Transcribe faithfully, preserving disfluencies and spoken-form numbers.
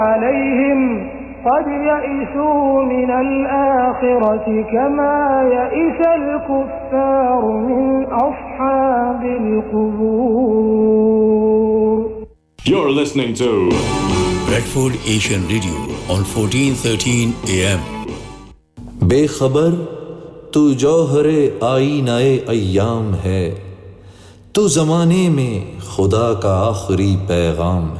अलैहिम क़द यइसू मिनल आखिरति कमा यइसल कुफ़्फ़ारु मिन अस्हाबिल क़ुबूर। You're listening to Bradford Asian Radio on fourteen thirteen A M. बेखबर तू जौहरे आईनाए अय्याम है, तू ज़माने में खुदा का आखिरी पैगाम